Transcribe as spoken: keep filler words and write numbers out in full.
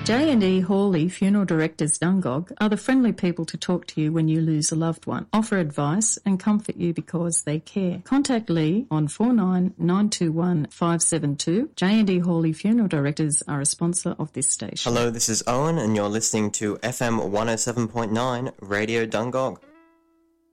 J and E Hawley Funeral Directors Dungog are the friendly people to talk to you when you lose a loved one, offer advice and comfort you because they care. Contact Lee on four nine nine two one five seven two. J and E Hawley Funeral Directors are a sponsor of this station. Hello, this is Owen and you're listening to F M one oh seven point nine Radio Dungog.